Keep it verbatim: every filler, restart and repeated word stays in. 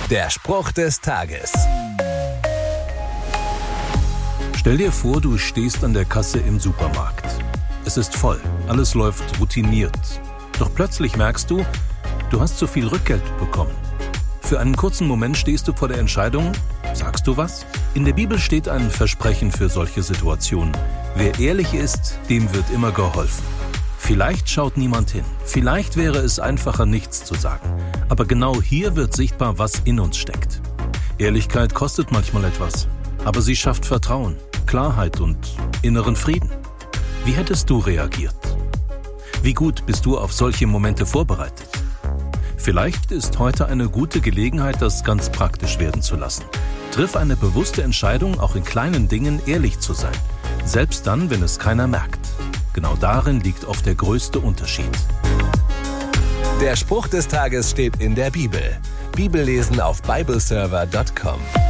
Der Spruch des Tages. Stell dir vor, du stehst an der Kasse im Supermarkt. Es ist voll, alles läuft routiniert. Doch plötzlich merkst du, du hast zu viel Rückgeld bekommen. Für einen kurzen Moment stehst du vor der Entscheidung, sagst du was? In der Bibel steht ein Versprechen für solche Situationen. Wer ehrlich ist, dem wird immer geholfen. Vielleicht schaut niemand hin, vielleicht wäre es einfacher, nichts zu sagen. Aber genau hier wird sichtbar, was in uns steckt. Ehrlichkeit kostet manchmal etwas, aber sie schafft Vertrauen, Klarheit und inneren Frieden. Wie hättest du reagiert? Wie gut bist du auf solche Momente vorbereitet? Vielleicht ist heute eine gute Gelegenheit, das ganz praktisch werden zu lassen. Triff eine bewusste Entscheidung, auch in kleinen Dingen ehrlich zu sein. Selbst dann, wenn es keiner merkt. Genau darin liegt oft der größte Unterschied. Der Spruch des Tages steht in der Bibel. Bibellesen auf bibleserver punkt com.